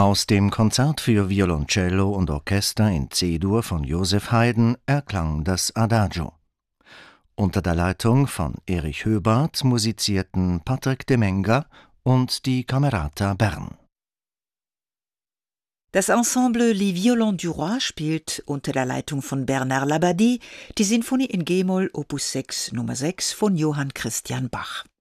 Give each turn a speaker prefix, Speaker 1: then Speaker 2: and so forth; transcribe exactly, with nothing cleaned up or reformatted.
Speaker 1: Aus dem Konzert für Violoncello und Orchester in C-Dur von Joseph Haydn erklang das Adagio. Unter der Leitung von Erich Höbart musizierten Patrick Demenga und die Camerata Bern.
Speaker 2: Das Ensemble Les Violons du Roi spielt unter der Leitung von Bernard Labadie die Sinfonie in G-Moll Opus sechs Nummer sechs von Johann Christian Bach.